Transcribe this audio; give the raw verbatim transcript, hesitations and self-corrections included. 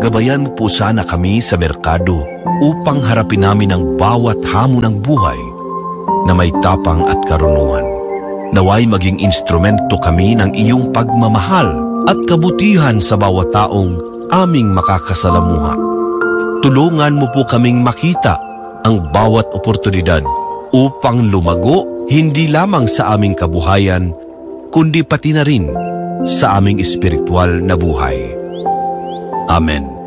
gabayan mo po sana kami sa merkado upang harapin namin ang bawat hamon ng buhay na may tapang at karunungan. Naway maging instrumento kami ng iyong pagmamahal at kabutihan sa bawat taong aming makakasalamuha. Tulungan mo po kaming makita ang bawat oportunidad upang lumago hindi lamang sa aming kabuhayan, kundi pati na rin sa aming espiritual na buhay. Amen.